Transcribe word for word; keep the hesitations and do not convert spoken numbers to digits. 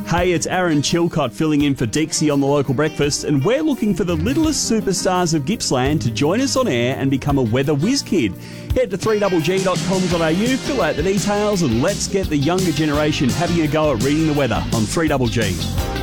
Hey, it's Aaron Chilcott filling in for Dixie on The Local Breakfast, and we're looking for the littlest superstars of Gippsland to join us on air and become a weather whiz kid. Head to three g g dot com dot a u, fill out the details, and let's get the younger generation having a go at reading the weather on three G G.